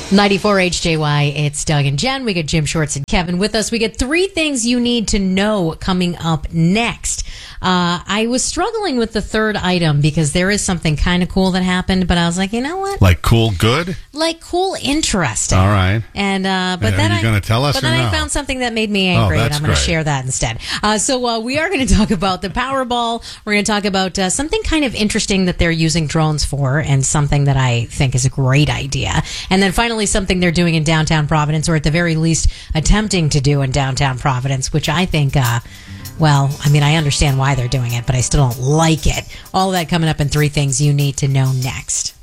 94 HJY, it's Doug and Jen. We got Jim Shorts and Kevin with us. We get 3 things you need to know coming up next. I was struggling with the third item because there is something kind of cool that happened, but I was like, you know what? Like cool good? Like cool interesting. All right. And but Are then you going to tell us but or then no? I found something that made me angry, and that's I'm going to great. share that instead. So we are going to talk about the Powerball. We're going to talk about something kind of interesting that they're using drones for, and something that I think is a great idea. And then finally, something they're doing in downtown Providence, or at the very least, attempting to do in downtown Providence, which I think, well, I mean, I understand why they're doing it, but I still don't like it. All of that coming up in 3 things you need to know next.